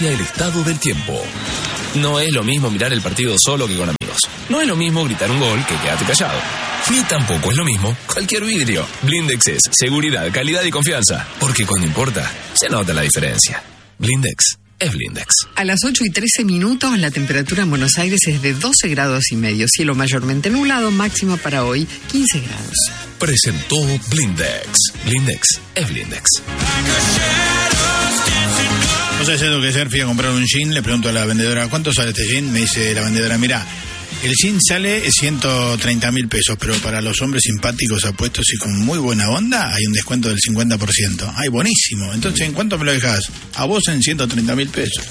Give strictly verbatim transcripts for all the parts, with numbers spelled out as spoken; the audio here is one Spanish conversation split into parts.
El estado del tiempo. No es lo mismo mirar el partido solo que con amigos. No es lo mismo gritar un gol que quedarte callado. Ni tampoco es lo mismo cualquier vidrio. Blindex es seguridad, calidad y confianza. Porque cuando importa, se nota la diferencia. Blindex es Blindex. A las ocho y trece minutos, la temperatura en Buenos Aires es de doce grados y medio. Cielo mayormente nublado, máxima para hoy quince grados. Presentó Blindex. Blindex es Blindex. No sé, lo que ayer fui a comprar un jean, le pregunto a la vendedora, ¿cuánto sale este jean? Me dice la vendedora, mira, el jean sale ciento treinta mil pesos, pero para los hombres simpáticos, apuestos y con muy buena onda, hay un descuento del cincuenta por ciento. Ay, buenísimo. Entonces, ¿en cuánto me lo dejas? A vos en ciento treinta mil pesos.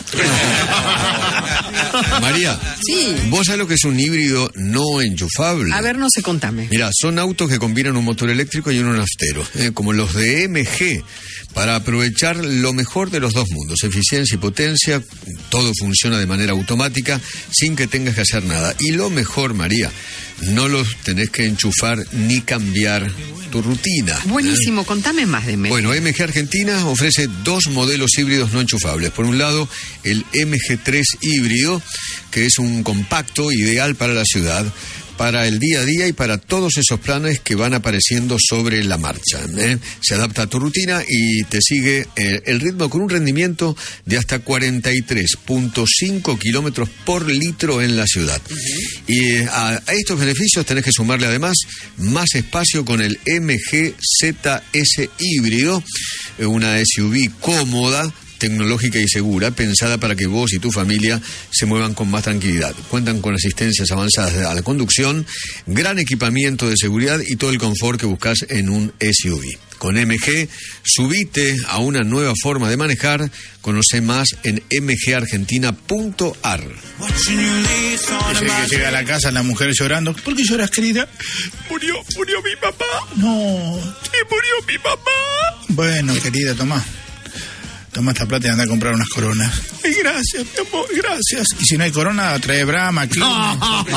María, sí. ¿Vos sabés lo que es un híbrido no enchufable? A ver, no sé, contame. Mira, son autos que combinan un motor eléctrico y uno naftero, eh, como los de M G, para aprovechar lo mejor de los dos mundos, eficiencia y potencia. Todo funciona de manera automática sin que tengas que hacer nada. Y lo mejor, María, no los tenés que enchufar ni cambiar tu rutina. Buenísimo, ¿eh? Contame más de M G. Bueno, M G Argentina ofrece dos modelos híbridos no enchufables. Por un lado, el M G tres híbrido, que es un compacto ideal para la ciudad, para el día a día y para todos esos planes que van apareciendo sobre la marcha, ¿eh? Se adapta a tu rutina y te sigue eh, el ritmo con un rendimiento de hasta cuarenta y tres punto cinco kilómetros por litro en la ciudad. Uh-huh. Y eh, a, a estos beneficios tenés que sumarle además más espacio con el M G Z S híbrido, eh, una S U V cómoda, tecnológica y segura, pensada para que vos y tu familia se muevan con más tranquilidad. Cuentan con asistencias avanzadas a la conducción, gran equipamiento de seguridad y todo el confort que buscas en un S U V. Con M G, subite a una nueva forma de manejar. Conoce más en m g argentina punto a r. Que llega a la casa la mujer llorando. ¿Por qué lloras, querida? Murió, murió mi papá. No, sí, murió mi papá. Bueno, querida, tomá. Toma esta plata y anda a comprar unas coronas. Ay, gracias, mi amor, gracias. Y si no hay corona, trae Brahma, Kleenex.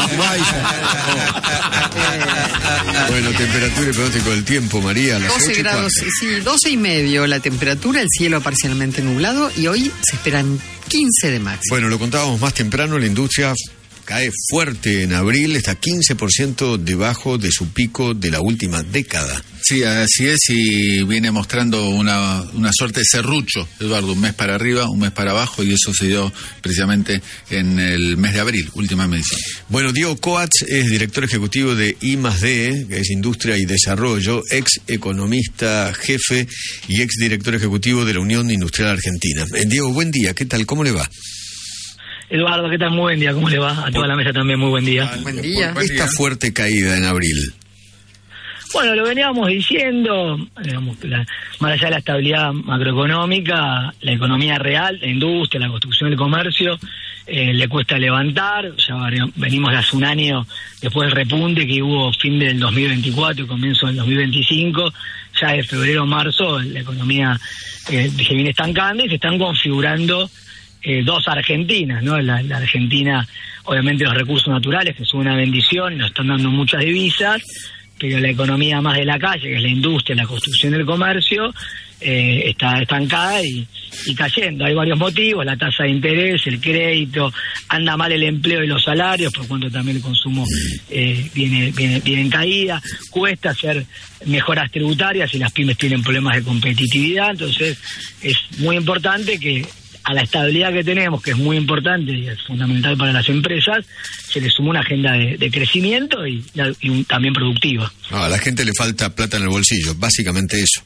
Bueno, temperatura y pronóstico del tiempo, María. A las doce grados, sí, doce y medio la temperatura, el cielo parcialmente nublado y hoy se esperan quince de máxima. Bueno, lo contábamos más temprano, la industria cae fuerte en abril, está quince por ciento debajo de su pico de la última década. Sí, así es, y viene mostrando una, una suerte de serrucho, Eduardo, un mes para arriba, un mes para abajo, y eso se dio precisamente en el mes de abril, última medición. Bueno, Diego Coats es director ejecutivo de I más D, que es Industria y Desarrollo, ex economista jefe y ex director ejecutivo de la Unión Industrial Argentina. Eh, Diego, buen día, ¿qué tal? ¿Cómo le va? Eduardo, ¿qué tal? Muy buen día, ¿cómo le va? A toda la mesa también, muy buen día. Buen día. Esta fuerte caída en abril. Bueno, lo veníamos diciendo, digamos, la, más allá de la estabilidad macroeconómica, la economía real, la industria, la construcción, el comercio, eh, le cuesta levantar. Ya venimos de hace un año, después del repunte que hubo fin del dos mil veinticuatro y comienzo del dos mil veinticinco, ya de febrero marzo la economía eh, se viene estancando y se están configurando Eh, dos Argentinas, ¿no? La, la Argentina, obviamente los recursos naturales, que son una bendición, nos están dando muchas divisas, pero la economía más de la calle, que es la industria, la construcción y el comercio, eh, está estancada y, y cayendo. Hay varios motivos, la tasa de interés, el crédito, anda mal el empleo y los salarios, por cuanto también el consumo eh, viene, viene, viene en caída, cuesta hacer mejoras tributarias y las pymes tienen problemas de competitividad, entonces es muy importante que a la estabilidad que tenemos, que es muy importante y es fundamental para las empresas, se le suma una agenda de, de crecimiento y, y un, también productiva. Ah, a la gente le falta plata en el bolsillo, básicamente eso.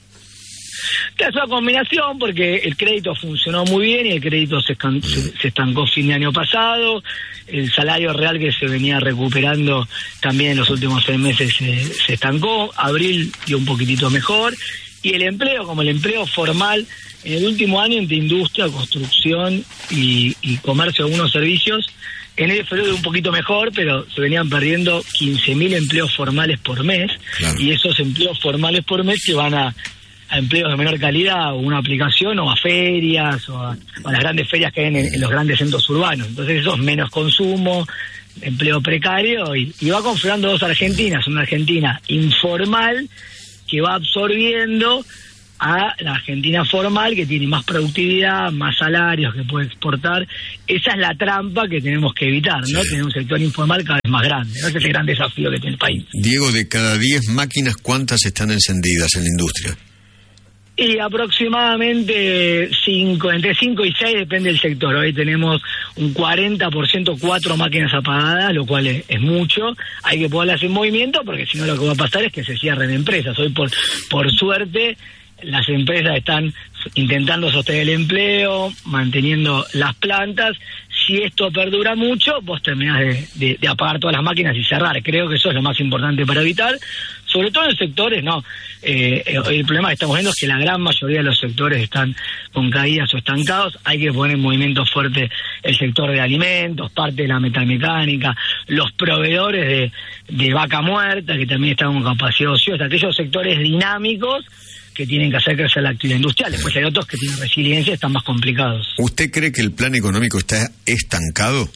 Es una combinación porque el crédito funcionó muy bien y el crédito se, escan, se, se estancó fin de año pasado, el salario real que se venía recuperando también en los últimos seis meses se, se estancó, abril dio un poquitito mejor, y el empleo, como el empleo formal, en el último año entre industria, construcción y, y comercio de algunos servicios, en el febrero un poquito mejor, pero se venían perdiendo quince mil empleos formales por mes, claro. Y esos empleos formales por mes se van a, a empleos de menor calidad, o una aplicación, o a ferias, o a, o a las grandes ferias que hay en, en los grandes centros urbanos. Entonces eso es menos consumo, empleo precario, y, y va configurando dos Argentinas, una Argentina informal, que va absorbiendo a la Argentina formal, que tiene más productividad, más salarios, que puede exportar. Esa es la trampa que tenemos que evitar, ¿no? Sí. Tener un sector informal cada vez más grande, ¿no? Ese es el gran desafío que tiene el país. Diego, de cada diez máquinas, ¿cuántas están encendidas en la industria? Y aproximadamente cinco, entre cinco y seis, depende del sector. Hoy tenemos un cuarenta por ciento, cuatro máquinas apagadas, lo cual es, es mucho. Hay que ponerlas en movimiento, porque si no lo que va a pasar es que se cierren empresas. Hoy, por, por suerte, las empresas están intentando sostener el empleo, manteniendo las plantas. Si esto perdura mucho, vos terminás de, de, de apagar todas las máquinas y cerrar. Creo que eso es lo más importante para evitar. Sobre todo en sectores, no. Eh, el problema que estamos viendo es que la gran mayoría de los sectores están con caídas o estancados. Hay que poner en movimiento fuerte el sector de alimentos, parte de la metalmecánica, los proveedores de, de vaca muerta, que también están con capacidad ociosa, aquellos sectores dinámicos que tienen que hacer crecer la actividad industrial. Después hay otros que tienen resiliencia y están más complicados. ¿Usted cree que el plan económico está estancado?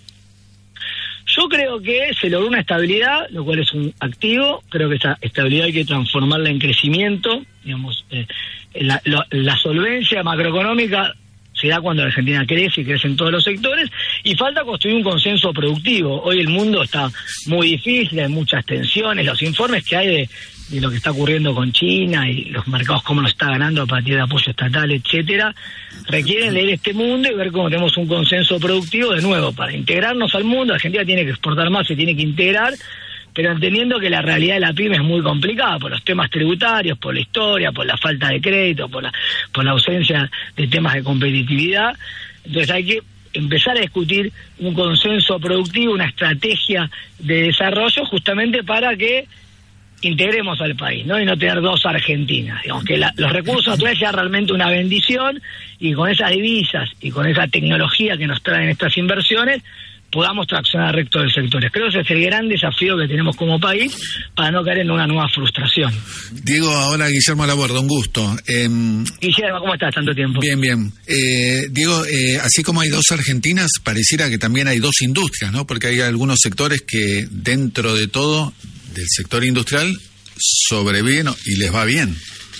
Yo creo que se logró una estabilidad, lo cual es un activo. Creo que esa estabilidad hay que transformarla en crecimiento. Digamos, eh, la, la, la solvencia macroeconómica se da cuando la Argentina crece y crece en todos los sectores, y falta construir un consenso productivo. Hoy el mundo está muy difícil, hay muchas tensiones, los informes que hay de, de lo que está ocurriendo con China y los mercados cómo nos está ganando a partir de apoyo estatal, etcétera, requieren leer este mundo y ver cómo tenemos un consenso productivo de nuevo para integrarnos al mundo. Argentina tiene que exportar más, se tiene que integrar, pero entendiendo que la realidad de la pyme es muy complicada por los temas tributarios, por la historia, por la falta de crédito, por la, por la ausencia de temas de competitividad. Entonces hay que empezar a discutir un consenso productivo, una estrategia de desarrollo justamente para que integremos al país, ¿no? Y no tener dos Argentinas. Digamos que la, los recursos naturales sean realmente una bendición, y con esas divisas y con esa tecnología que nos traen estas inversiones podamos traccionar el resto de los sectores. Creo que ese es el gran desafío que tenemos como país para no caer en una nueva frustración. Diego, ahora Guillermo Laborda, un gusto. Eh, Guillermo, ¿cómo estás? Tanto tiempo. Bien, bien. Eh, Diego, eh, así como hay dos Argentinas, pareciera que también hay dos industrias, ¿no? Porque hay algunos sectores que dentro de todo del sector industrial sobreviven y les va bien.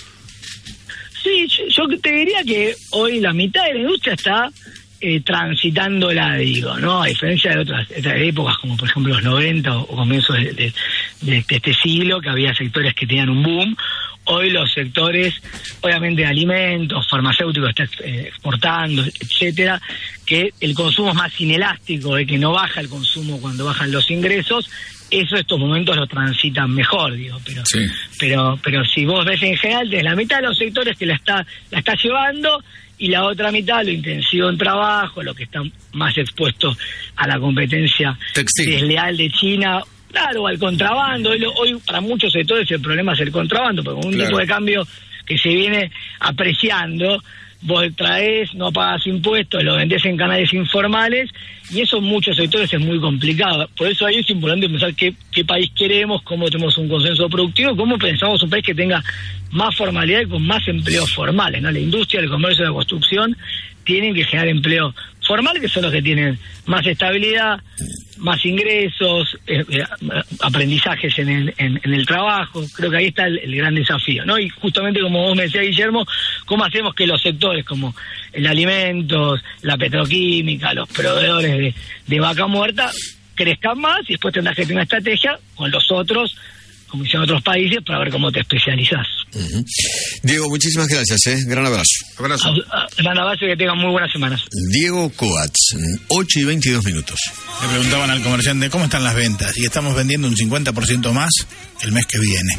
Sí, yo, yo te diría que hoy la mitad de la industria está eh, transitándola, digo, ¿no? A diferencia de otras, otras épocas, como por ejemplo los noventa o, o comienzos de, de, de, de este siglo, que había sectores que tenían un boom. Hoy los sectores, obviamente de alimentos, farmacéuticos, está eh, exportando, etcétera, que el consumo es más inelástico, de que no baja el consumo cuando bajan los ingresos. Eso estos momentos lo transitan mejor, digo, pero sí. pero pero si vos ves en general, desde la mitad de los sectores que la está la está llevando, y la otra mitad lo intensivo en trabajo, lo que está más expuesto a la competencia Textil. desleal de China, claro, al contrabando. Hoy, lo, hoy para muchos sectores el problema es el contrabando, porque un Claro. tipo de cambio que se viene apreciando, vos traes, no pagas impuestos, lo vendés en canales informales, y eso en muchos sectores es muy complicado. Por eso ahí es importante pensar qué, qué país queremos, cómo tenemos un consenso productivo, cómo pensamos un país que tenga más formalidad y con más empleos formales, ¿no? La industria, el comercio y la construcción tienen que generar empleo formal, que son los que tienen más estabilidad, más ingresos, eh, eh, aprendizajes en el, en, en el trabajo. Creo que ahí está el, el gran desafío, ¿no? Y justamente como vos me decías, Guillermo, ¿cómo hacemos que los sectores como el alimentos, la petroquímica, los proveedores de, de vaca muerta crezcan más, y después tendrás que tener una estrategia con los otros, como hicieron otros países, para ver cómo te especializás. Uh-huh. Diego, muchísimas gracias, ¿eh? Gran abrazo. Abrazo. A, a, gran abrazo y que tengan muy buenas semanas. Diego Coats, ocho y veintidós minutos. Le preguntaban al comerciante cómo están las ventas, y estamos vendiendo un cincuenta por ciento más el mes que viene.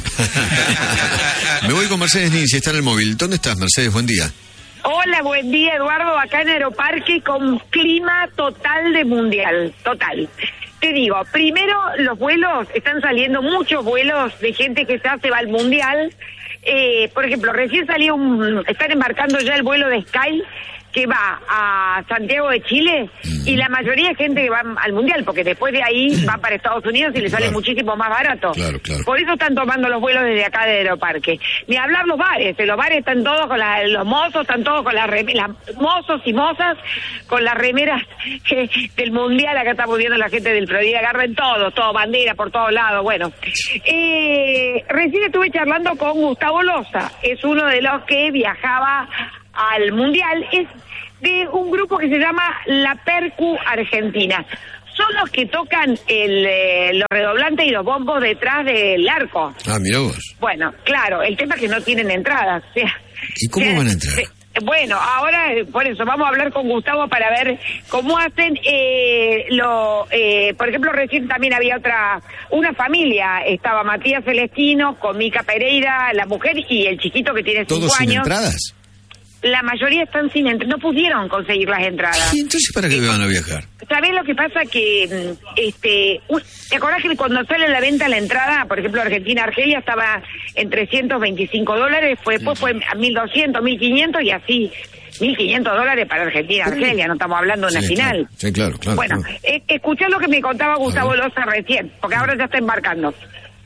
Me voy con Mercedes Ninzi, está en el móvil. ¿Dónde estás, Mercedes? Buen día. Hola, buen día, Eduardo, acá en Aeroparque con clima total de mundial, total. Te digo, primero los vuelos, están saliendo muchos vuelos de gente que ya se va al mundial. Eh, por ejemplo, recién salió un, están embarcando ya el vuelo de Sky que va a Santiago de Chile y la mayoría de gente que va al Mundial, porque después de ahí va para Estados Unidos y le sale Claro. muchísimo más barato. Claro, claro. Por eso están tomando los vuelos desde acá de Aeroparque. Ni hablar los bares, eh, los bares están todos con la, los mozos, están todos con las remeras, mozos y mozas con las remeras eh, del Mundial. Acá estamos viendo la gente del Prodía, agarren todos, todo, bandera por todos lados. Bueno, eh, recién estuve charlando con Gustavo Loza, es uno de los que viajaba al Mundial, es de un grupo que se llama La Percu Argentina. Son los que tocan el, eh, los redoblantes y los bombos detrás del arco. Ah, mirá vos. Bueno, claro, el tema es que no tienen entradas. O sea, ¿Y cómo o sea, van a entrar? eh, Bueno, ahora eh, por eso vamos a hablar con Gustavo para ver cómo hacen eh, lo, eh, por ejemplo, recién también había otra, una familia, estaba Matías Celestino con Mica Pereira, la mujer y el chiquito que tiene cinco ¿Todos sin años. entradas? La mayoría están sin entradas, no pudieron conseguir las entradas. ¿Y entonces para qué van a viajar? ¿Sabés lo que pasa? Que, mm, este, un- ¿te acordás que cuando sale a la venta la entrada, por ejemplo, Argentina-Argelia estaba en trescientos veinticinco dólares, fue, después fue a mil doscientos, mil quinientos y así, mil quinientos dólares para Argentina-Argelia, no estamos hablando de una Sí, final. claro. Sí, claro, claro. Bueno, claro. eh, escuchá lo que me contaba Gustavo ver. Loza recién, porque ahora ya está embarcando.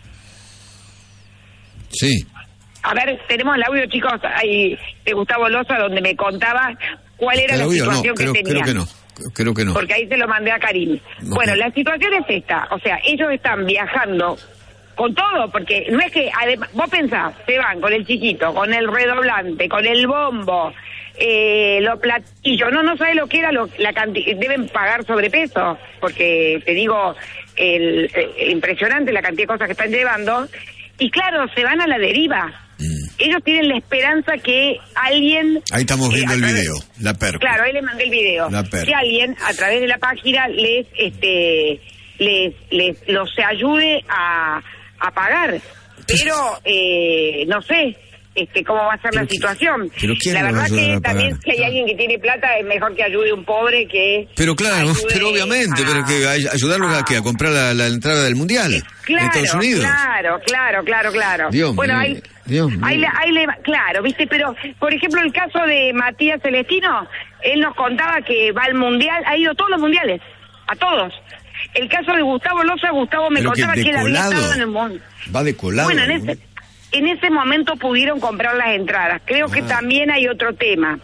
Sí. A ver, tenemos el audio, chicos, ahí de Gustavo Loza, donde me contaba cuál era ¿El la audio? No, situación creo, que creo tenían. que no. Creo que no. Porque ahí se lo mandé a Karim. Ok. Bueno, la situación es esta, o sea, ellos están viajando con todo, porque no es que, adem- vos pensás, se van con el chiquito, con el redoblante, con el bombo, eh, los platillos, no, no sabe lo que era lo, la cantidad, deben pagar sobrepeso, porque te digo, el, eh, impresionante la cantidad de cosas que están llevando, y claro, se van a la deriva. Ellos tienen la esperanza que alguien... Ahí estamos eh, viendo a el través- video, la perca. Claro, ahí les mandé el video. La perca. Que alguien, a través de la página, les este les, les los ayude a, a pagar. Pero, eh, no sé este cómo va a ser Pero la qui- situación. pero ¿quién la los va a verdad ayudar que a pagar? también si hay alguien que tiene plata, es mejor que ayude a un pobre que... Pero claro, ayude pero obviamente, a- pero que ay- ayudarlos a, que a comprar la, la entrada del Mundial en Claro, Estados Unidos. claro, claro, claro, claro. Dios bueno, mío, ahí, Dios mío. ahí, le- ahí le- claro, viste, pero por ejemplo el caso de Matías Celestino, él nos contaba que va al mundial, ha ido a todos los mundiales, a todos. El caso de Gustavo Loza, Gustavo me Pero que contaba de que él había colado. estado en el mundo. Va de colado. Bueno, en ¿no? ese, en ese momento pudieron comprar las entradas. Creo que Ah. también hay otro tema.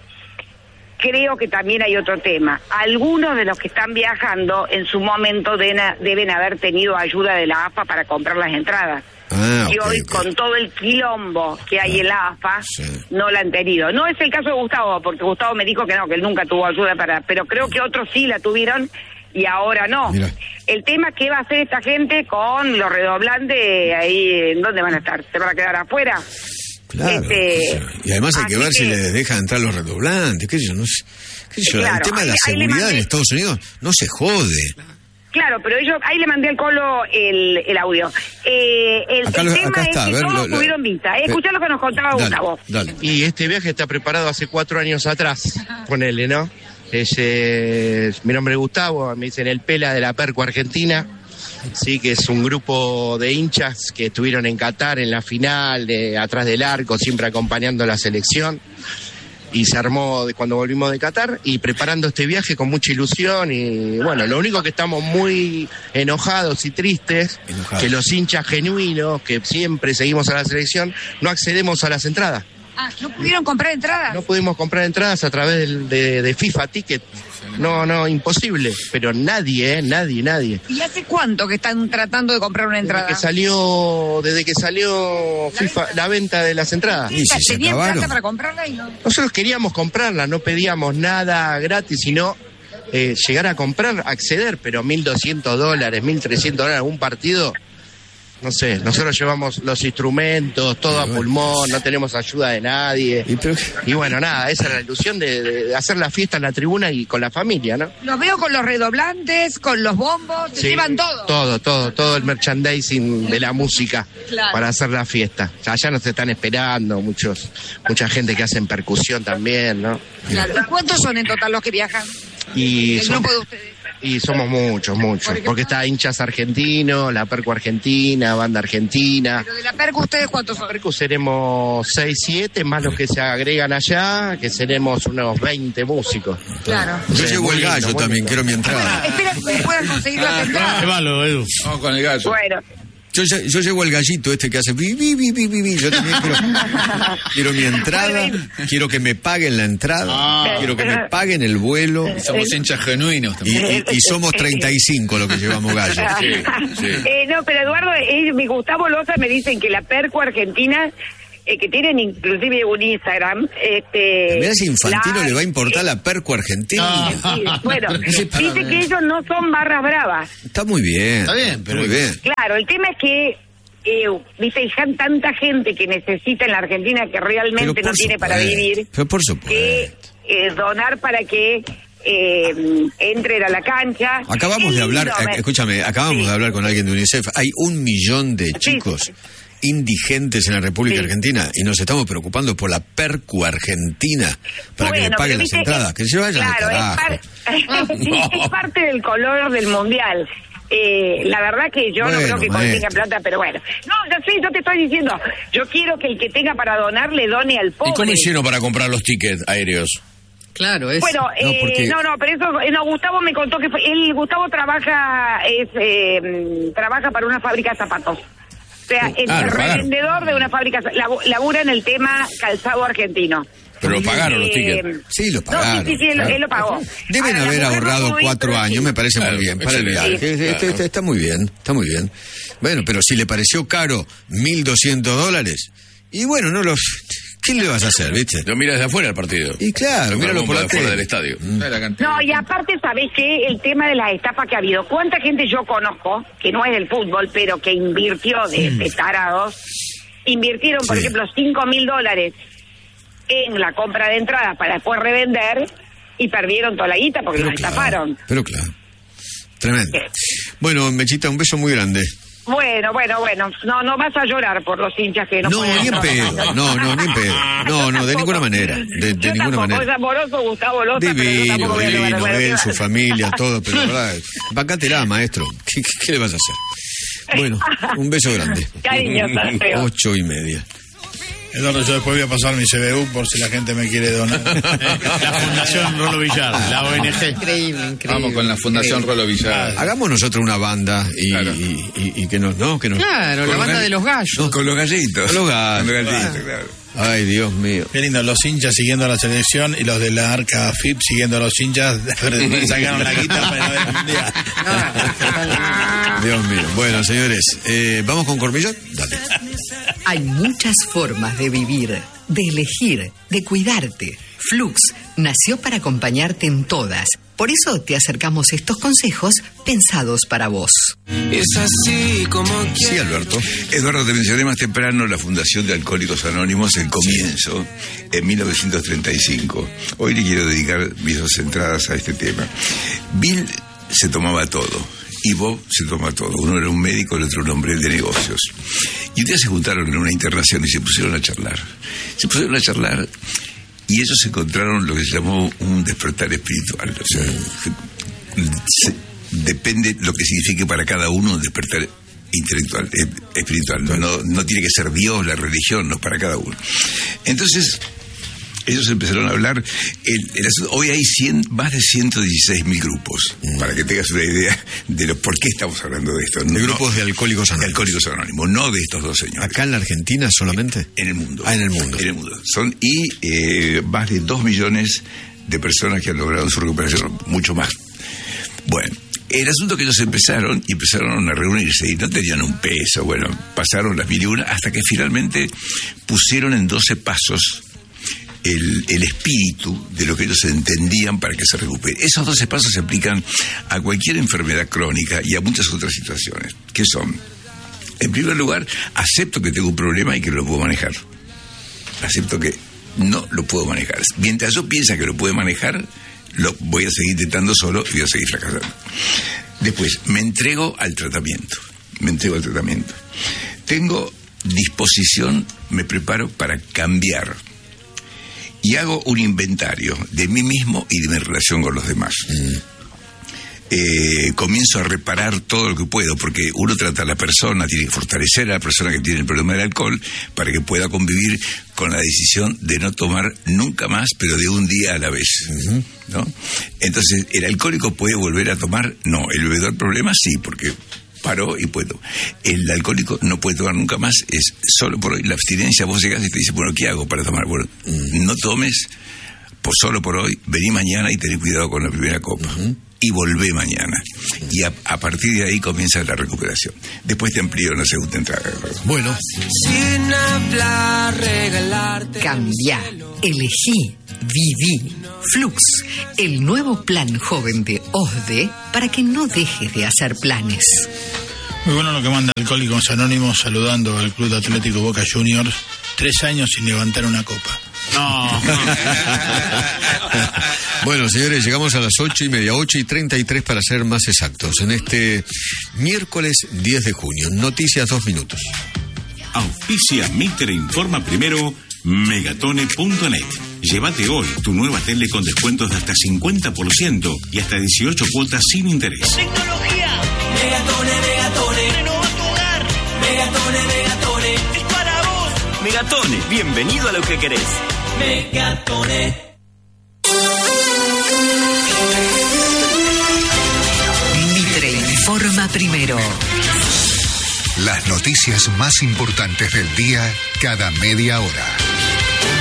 Creo que también hay otro tema. Algunos de los que están viajando en su momento deben, a- deben haber tenido ayuda de la A F A para comprar las entradas. Ah, Y ok, hoy, ok. con todo el quilombo que hay en la A F A, Sí. no la han tenido. No es el caso de Gustavo, porque Gustavo me dijo que no, que él nunca tuvo ayuda para... Pero creo que otros sí la tuvieron y ahora no. Mira. El tema es qué va a hacer esta gente con los redoblantes ahí, ¿en dónde van a estar? ¿Se van a quedar afuera? Claro. Este, Y además hay que así ver si que- les dejan entrar los redoblantes, qué sé yo, no sé. Qué sé yo, Claro, el tema de la ahí- ahí le seguridad mandé- en Estados Unidos no se jode. Claro, pero ellos, ahí le mandé al Colo el, el audio. Eh, el, Acá el lo- tema acá es está, a que ver, todos lo- lo- tuvieron vista. Eh, escuchá lo que nos contaba Dale, Gustavo. dale. Y este viaje está preparado hace cuatro años atrás, ponele, ¿no? Es, eh, mi nombre es Gustavo, me dicen el Pela de la Perco Argentina, sí, que es un grupo de hinchas que estuvieron en Qatar en la final, de, atrás del arco, siempre acompañando a la selección. Y se armó de cuando volvimos de Qatar y preparando este viaje con mucha ilusión. Y bueno, lo único que estamos muy enojados y tristes, Enojados. que los hinchas genuinos, que siempre seguimos a la selección, no accedemos a las entradas. Ah, ¿no pudieron comprar entradas? No pudimos comprar entradas a través del- de, de FIFA Ticket. No, no, imposible. Pero nadie, ¿eh? Nadie, nadie. ¿Y hace cuánto que están tratando de comprar una Desde entrada? que salió, desde que salió FIFA, la venta de las entradas. Y si se ¿Tenían acabaron. plata para comprarla y no? Nosotros queríamos comprarla, no pedíamos nada gratis, sino eh, llegar a comprar, acceder, pero mil doscientos dólares, mil trescientos dólares un partido. No sé, nosotros llevamos los instrumentos, todo a pulmón, no tenemos ayuda de nadie. Y pero- Y bueno, nada, esa era la ilusión de, de- de hacer la fiesta en la tribuna y con la familia, ¿no? Los veo con los redoblantes, con los bombos, se Sí, llevan todo. Todo, todo, todo el merchandising de la música Claro. para hacer la fiesta. Allá nos están esperando, muchos, mucha gente que hacen percusión también, ¿no? Claro. ¿Y cuántos son en total los que viajan? Y El son- grupo de ustedes. Y somos muchos, muchos. Porque está hinchas argentinos, la Percu argentina, banda argentina. Pero de la Percu, ¿ustedes cuántos son? La Percu seremos seis, siete, más los que se agregan allá, que seremos unos veinte músicos. Claro. Yo Sí, llevo muy el lindo, gallo muy también, lindo. quiero mi entrada. Espera que puedan conseguir la entrada. Llévalo, Edu. Vamos con el gallo. Bueno, Yo, lle- yo llevo el gallito este que hace bi, bi, bi, bi, bi, bi. Yo también quiero, quiero mi entrada, quiero que me paguen la entrada, Ah. quiero que me paguen el vuelo. Somos hinchas genuinos Y, también. y- y somos treinta y cinco los que llevamos gallo. Sí, sí. Eh, no, pero Eduardo, eh, mi Gustavo Loza me dicen que la Percu Argentina, eh, que tienen inclusive un Instagram, este... Mirá si Infantino la- le va a importar la Percu Argentina. Sí, bueno, Ese para dice ver. que ellos no son barras bravas. Está muy bien. Está bien, pero- Muy bien. Claro, el tema es que, eh, viste, hay jan- tanta gente que necesita en la Argentina que realmente Pero no por tiene para supuesto, vivir, Pero por que supuesto. eh, donar para que eh, entren a la cancha. Acabamos Es de hablar, lindo, eh, me- escúchame, acabamos Sí. de hablar con alguien de UNICEF. Hay un millón de Sí. chicos indigentes en la República Sí. Argentina y nos estamos preocupando por la Percu Argentina para que Bueno, le paguen pero las viste entradas. Que se vayan al claro, carajo. es, par- sí, es parte del color del mundial. Eh, la verdad que yo Bueno, no creo que consiga maestro. plata, pero bueno. No, yo sí, yo te estoy diciendo, yo quiero que el que tenga para donar le done al pobre. ¿Y cómo hicieron para comprar los tickets aéreos? Claro, es. Bueno, No, eh, porque- no, no, pero eso, eh, no, Gustavo me contó que fue, él, Gustavo trabaja, es, eh, mm, trabaja para una fábrica de zapatos. O sea, es Ah, lo pagaron. revendedor de una fábrica, labu- labura en el tema calzado argentino. Pero pagaron los Eh, tickets. Sí, lo No, pagaron. sí, sí, sí, él, claro. él lo pagó. Deben Ahora, la haber mujer no ahorrado pudo ir, cuatro pero sí. años, me parece Claro, muy bien. Para el excelente. viaje. Este- este- Claro. está muy bien, está muy bien. Bueno, pero si le pareció caro mil doscientos dólares, y bueno, no los. ¿Qué le vas a hacer, viste? Lo miras de afuera el partido. Y claro, míralo por la fuera tele. del estadio. ¿Sabes la cantidad? No, y aparte, ¿sabés qué? El tema de las estafas que ha habido. ¿Cuánta gente yo conozco, que no es del fútbol, pero que invirtió de, de tarados, invirtieron, por Sí. ejemplo, cinco mil dólares en la compra de entradas para después revender y perdieron toda la guita porque Pero los claro, estafaron? pero claro. Tremendo. Bueno, Mechita, un beso muy grande. Bueno, bueno, bueno. No, no vas a llorar por los hinchas que no No, pueden ni en entrar. pedo. No, no, ni en pedo. No, no, de ninguna manera. De, de Yo ninguna tampoco, manera. es amoroso Gustavo Loza, pero yo Divino, tampoco voy a llorar. divino, Bueno, él, ¿qué su va? familia, todo, pero la verdad, bancátela, maestro. ¿Qué, qué, qué le vas a hacer? Bueno, un beso grande. Cariñosa, feo. Ocho y media. Eduardo, yo después voy a pasar mi C B U por si la gente me quiere donar. La Fundación Rolo Villar, la O N G. Increíble, increíble. Vamos con la Fundación increíble. Rolo Villar. Hagamos nosotros una banda y, Claro. y, y- y que nos, ¿no? Que nos, Claro, la banda de los gallos. Con los gallitos. Con los gallos. Con los gallitos, claro. Ay, Dios mío. Qué lindo, los hinchas siguiendo a la selección y los de la Arca F I P siguiendo a los hinchas. Sacaron la guita para ver el mundial. Dios mío. Bueno, señores, eh, ¿vamos con Cormillot? Dale. Hay muchas formas de vivir, de elegir, de cuidarte. Flux nació para acompañarte en todas. Por eso te acercamos estos consejos pensados para vos. Es así como Sí, Alberto. Eduardo, te mencioné más temprano la Fundación de Alcohólicos Anónimos, el comienzo, en mil novecientos treinta y cinco. Hoy le quiero dedicar mis dos entradas a este tema. Bill se tomaba todo y Bob se toma todo. Uno era un médico, el otro un hombre de negocios. Y un día se juntaron en una internación y se pusieron a charlar. Se pusieron a charlar y ellos encontraron lo que se llamó un despertar espiritual. O sea, se- depende lo que signifique para cada uno un despertar intelectual, eh, espiritual. No, no, no tiene que ser Dios, la religión, no, para cada uno. Entonces, ellos empezaron a hablar. El, el asunto- hoy hay cien, más de ciento dieciséis mil grupos, para que tengas una idea de lo, por qué estamos hablando de esto. De grupos de alcohólicos de anónimos. alcohólicos anónimos, no de estos dos señores. ¿Acá en la Argentina solamente? En el mundo. Ah, en el mundo. En el mundo. Son, y eh, más de dos millones de personas que han logrado su recuperación, mucho más. Bueno, el asunto que ellos empezaron, y empezaron a reunirse, y no tenían un peso, bueno, pasaron las mil y una, hasta que finalmente pusieron en doce pasos el, el espíritu de lo que ellos entendían para que se recupere. Esos doce pasos se aplican a cualquier enfermedad crónica y a muchas otras situaciones, que son, en primer lugar, acepto que tengo un problema y que lo puedo manejar. Acepto que no lo puedo manejar. Mientras yo piensa que lo puedo manejar, lo voy a seguir intentando solo y voy a seguir fracasando. Después, me entrego al tratamiento. Me entrego al tratamiento. Tengo disposición, me preparo para cambiar. Y hago un inventario de mí mismo y de mi relación con los demás. eh, comienzo a reparar todo lo que puedo, porque uno trata a la persona, tiene que fortalecer a la persona que tiene el problema del alcohol para que pueda convivir con la decisión de no tomar nunca más, pero de un día a la vez, uh-huh. ¿no? Entonces, ¿el alcohólico puede volver a tomar? No. ¿El bebedor problema? Sí, porque paró y puedo. El alcohólico no puede tomar nunca más, es solo por hoy. La abstinencia, vos llegás y te dices, bueno, ¿qué hago para tomar? Bueno, uh-huh. no tomes, por solo por hoy, vení mañana y ten cuidado con la primera copa. Uh-huh. Y volvé mañana. Y a, a partir de ahí comienza la recuperación. Después te amplío una segunda entrada. Bueno. Sin hablar, regalarte. Cambia, elegí, viví. Flux, el nuevo plan joven de O S D E para que no dejes de hacer planes. Muy bueno lo que manda Alcohólicos Anónimos saludando al Club Atlético Boca Juniors. Tres años sin levantar una copa. No. Bueno, señores, llegamos a las ocho y media, ocho y treinta y tres para ser más exactos, en este miércoles diez de junio. Noticias dos minutos. Auspicia Mitre Informa Primero, megatone punto net. Llévate hoy tu nueva tele con descuentos de hasta cincuenta por ciento y hasta dieciocho cuotas sin interés. Tecnología. Megatone, Megatone. Renova tu hogar. Megatone, Megatone. Es para vos. Megatone, bienvenido a lo que querés. Megatone. Mitre Informa Primero. Las noticias más importantes del día cada media hora.